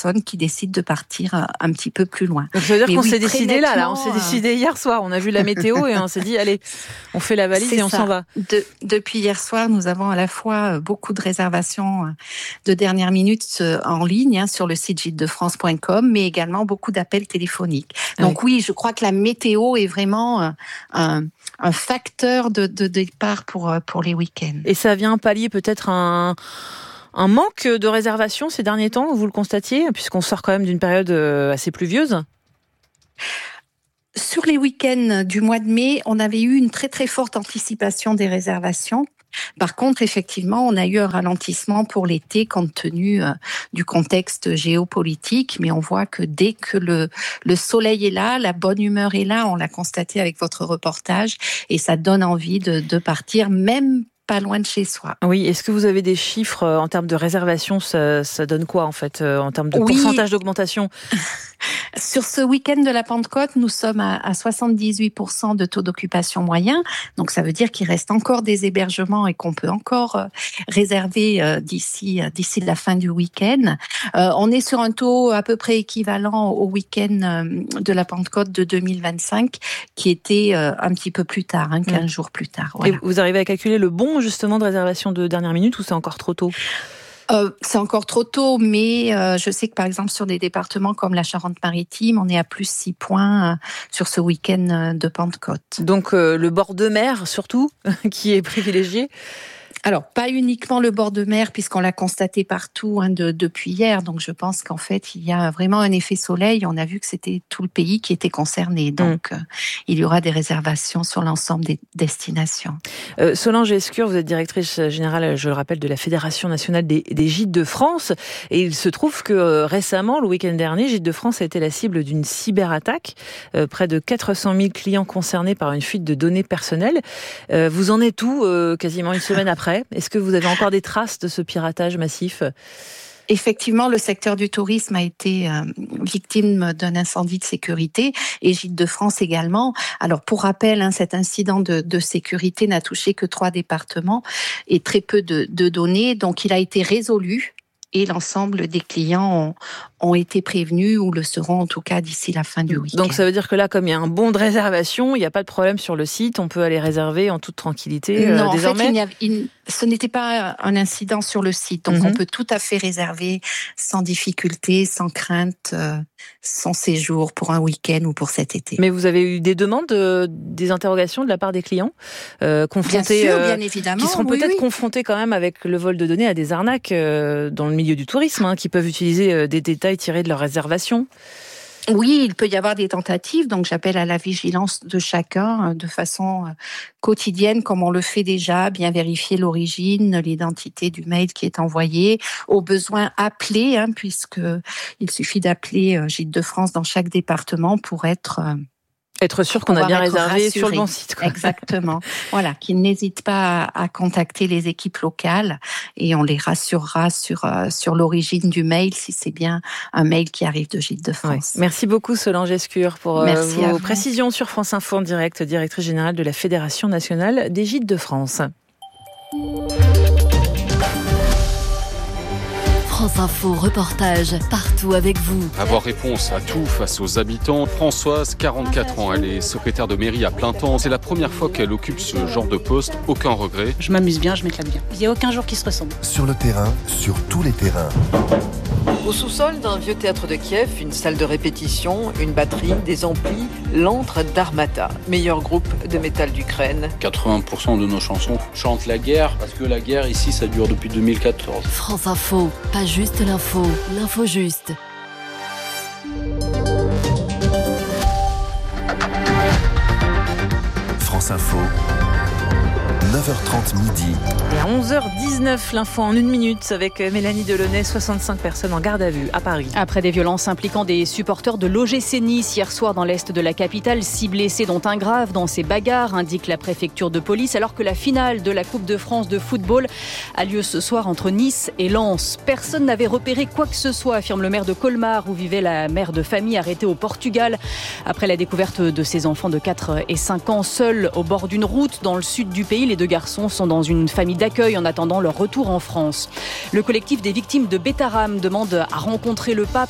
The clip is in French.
personnes qui décident de partir un petit peu plus loin. Donc ça veut dire qu'on s'est décidé on s'est décidé hier soir. On a vu la météo et on s'est dit, allez, on fait la valise et on s'en va. Depuis hier soir, nous avons à la fois beaucoup de réservations de dernière minute en ligne sur le site gîtesdefrance.com, mais également beaucoup d'appels téléphoniques. Donc oui, je crois que la météo est vraiment un facteur de départ pour les week-ends. Et ça vient pallier peut-être un manque de réservations ces derniers temps, vous le constatiez, puisqu'on sort quand même d'une période assez pluvieuse? Sur les week-ends du mois de mai, on avait eu une très très forte anticipation des réservations. Par contre, effectivement, on a eu un ralentissement pour l'été compte tenu du contexte géopolitique, mais on voit que dès que le soleil est là, la bonne humeur est là, on l'a constaté avec votre reportage, et ça donne envie de partir, même pas loin de chez soi. Oui, est-ce que vous avez des chiffres en termes de réservation? Ça donne quoi en fait, en termes de pourcentage d'augmentation? Sur ce week-end de la Pentecôte, nous sommes à 78% de taux d'occupation moyen. Donc ça veut dire qu'il reste encore des hébergements et qu'on peut encore réserver d'ici la fin du week-end. On est sur un taux à peu près équivalent au week-end de la Pentecôte de 2025, qui était un petit peu plus tard, 15 jours plus tard. Voilà. Et vous arrivez à calculer le bon justement de réservation de dernière minute ou c'est encore trop tôt? C'est encore trop tôt, mais je sais que par exemple sur des départements comme la Charente-Maritime, on est à plus 6 points sur ce week-end de Pentecôte. Donc le bord de mer surtout, qui est privilégié? Alors, pas uniquement le bord de mer, puisqu'on l'a constaté partout depuis hier. Donc, je pense qu'en fait, il y a vraiment un effet soleil. On a vu que c'était tout le pays qui était concerné. Donc, il y aura des réservations sur l'ensemble des destinations. Solange Escure, vous êtes directrice générale, je le rappelle, de la Fédération nationale des Gîtes de France. Et il se trouve que récemment, le week-end dernier, Gîtes de France a été la cible d'une cyberattaque. Près de 400 000 clients concernés par une fuite de données personnelles. Vous en êtes où, quasiment une semaine après? Est-ce que vous avez encore des traces de ce piratage massif? Effectivement, le secteur du tourisme a été victime d'un incendie de sécurité et Gîtes de France également. Alors, pour rappel, cet incident de sécurité n'a touché que 3 départements et très peu de données. Donc, il a été résolu et l'ensemble des clients ont été prévenus ou le seront en tout cas d'ici la fin du week-end. Donc ça veut dire que là, comme il y a un bon de réservation, il n'y a pas de problème sur le site, on peut aller réserver en toute tranquillité désormais? En fait, ce n'était pas un incident sur le site, donc on peut tout à fait réserver sans difficulté, sans crainte, son séjour pour un week-end ou pour cet été. Mais vous avez eu des demandes, des interrogations de la part des clients confrontés, bien évidemment, qui seront peut-être confrontés quand même avec le vol de données à des arnaques dans le milieu du tourisme, qui peuvent utiliser des détails tirés de leur réservation. Oui, il peut y avoir des tentatives, donc j'appelle à la vigilance de chacun de façon quotidienne, comme on le fait déjà, bien vérifier l'origine, l'identité du mail qui est envoyé, au besoin appeler, puisque il suffit d'appeler Gîtes de France dans chaque département pour être sûr qu'on a bien réservé sur le bon site. Exactement. Voilà, qu'ils n'hésitent pas à contacter les équipes locales et on les rassurera sur l'origine du mail si c'est bien un mail qui arrive de Gîtes de France. Ouais. Merci beaucoup Solange Escure pour vos précisions sur France Info en direct, directrice générale de la Fédération nationale des Gîtes de France. France Info, reportage partout avec vous. Avoir réponse à tout face aux habitants. Françoise, 44 ans, elle est secrétaire de mairie à plein temps. C'est la première fois qu'elle occupe ce genre de poste. Aucun regret. Je m'amuse bien, je m'éclate bien. Il n'y a aucun jour qui se ressemble. Sur le terrain, sur tous les terrains. Au sous-sol d'un vieux théâtre de Kiev, une salle de répétition, une batterie, des amplis, l'antre d'Armata, meilleur groupe de métal d'Ukraine. 80% de nos chansons chantent la guerre, parce que la guerre ici, ça dure depuis 2014. France Info, pas juste l'info, l'info juste. France Info, 9h30 midi. Et à 11h19, l'info en 1 minute avec Mélanie Delaunay, 65 personnes en garde à vue à Paris. Après des violences impliquant des supporters de l'OGC Nice hier soir dans l'est de la capitale, 6 blessés dont un grave dans ces bagarres, indique la préfecture de police, alors que la finale de la Coupe de France de football a lieu ce soir entre Nice et Lens. Personne n'avait repéré quoi que ce soit, affirme le maire de Colmar, où vivait la mère de famille arrêtée au Portugal. Après la découverte de ses enfants de 4 et 5 ans seuls au bord d'une route dans le sud du pays, les 2 garçons sont dans une famille d'accueil en attendant leur retour en France. Le collectif des victimes de Betaram demande à rencontrer le pape